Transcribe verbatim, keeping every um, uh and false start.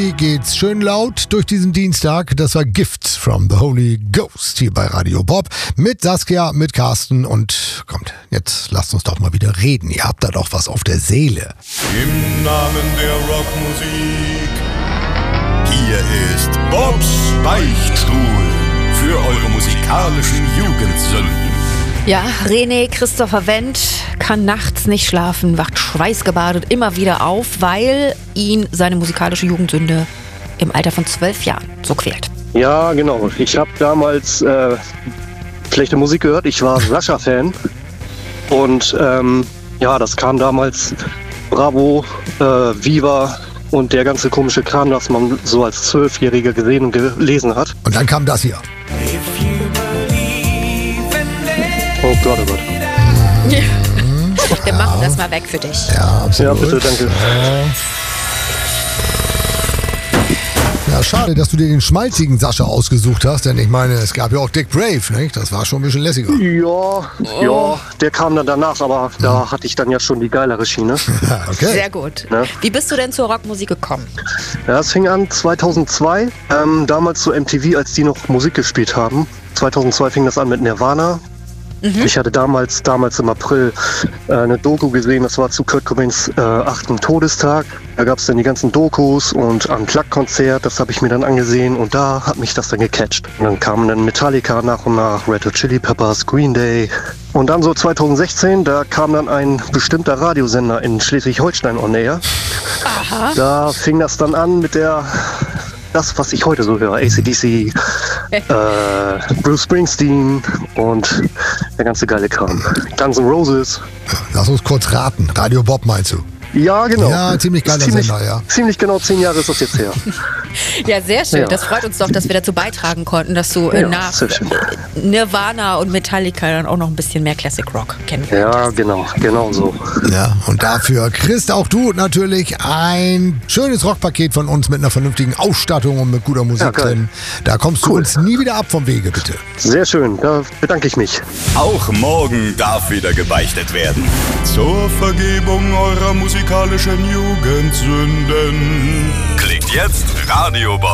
Irgendwie geht's schön laut durch diesen Dienstag. Das war Gifts from the Holy Ghost hier bei Radio Bob. Mit Saskia, mit Carsten und kommt, jetzt lasst uns doch mal wieder reden. Ihr habt da doch was auf der Seele. Im Namen der Rockmusik, hier ist Bobs Beichtstuhl für eure musikalischen Jugendsünden. Ja, René Christopher Wendt kann nachts nicht schlafen, wacht schweißgebadet immer wieder auf, weil ihn seine musikalische Jugendsünde im Alter von zwölf Jahren so quält. Ja, genau. Ich habe damals äh, schlechte Musik gehört. Ich war Sascha-Fan. Und ähm, ja, das kam damals Bravo, äh, Viva und der ganze komische Kram, das man so als Zwölfjähriger gesehen und gelesen hat. Und dann kam das hier. Oh Gott, oh Gott. Ja. Wir machen das mal weg für dich. Ja, absolut. Ja, bitte, danke. Ja, schade, dass du dir den schmalzigen Sascha ausgesucht hast, denn ich meine, es gab ja auch Dick Brave, nicht? Das war schon ein bisschen lässiger. Ja, Oh. ja, der kam dann danach, aber da hatte ich dann ja schon die geilere Schiene. Okay. Sehr gut. Ja. Wie bist du denn zur Rockmusik gekommen? Ja, es fing an zweitausendzwei, ähm, damals zu M T V, als die noch Musik gespielt haben. zweitausendzwei fing das an mit Nirvana. Ich hatte damals, damals im April äh, eine Doku gesehen, das war zu Kurt Cobains äh, achten Todestag. Da gab es dann die ganzen Dokus und ein Unplugged-Konzert, das habe ich mir dann angesehen und da hat mich das dann gecatcht. Und dann kamen dann Metallica nach und nach, Red Hot Chili Peppers, Green Day. Und dann so zweitausendsechzehn, da kam dann ein bestimmter Radiosender in Schleswig-Holstein on air. Aha. Da fing das dann an mit der... Das, was ich heute so höre, A C D C, äh, Bruce Springsteen und der ganze geile Kram. Guns N' Roses. Lass uns kurz raten. Radio Bob meinst du? Ja, genau. Ja, ziemlich geiler ziemlich, Sender, ja. Ziemlich genau zehn Jahre ist das jetzt her. Ja, sehr schön. Ja. Das freut uns doch, dass wir dazu beitragen konnten, dass du äh, Ja, nach sehr schön. Nirvana und Metallica dann auch noch ein bisschen mehr Classic Rock kennengelernt Ja, hast. genau, genau so. Ja, und dafür kriegst auch du natürlich ein schönes Rockpaket von uns mit einer vernünftigen Ausstattung und mit guter Musik Ja, geil. drin. Da kommst du Cool. uns nie wieder ab vom Wege, bitte. Sehr schön, da bedanke ich mich. Auch morgen darf wieder gebeichtet werden. Zur Vergebung eurer musikalischen Jugendsünden. Klickt jetzt radiobob